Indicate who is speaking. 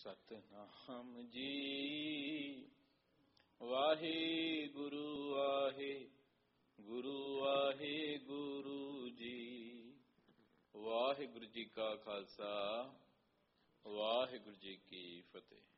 Speaker 1: ਸਤਿਨਾਮ ਜੀ। ਵਾਹਿਗੁਰੂ ਵਾਹਿਗੁਰੂ ਵਾਹਿਗੁਰੂ ਜੀ। ਵਾਹਿਗੁਰੂ ਜੀ ਕਾ ਖਾਲਸਾ, ਵਾਹਿਗੁਰੂ ਜੀ ਕੀ ਫਤਿਹ।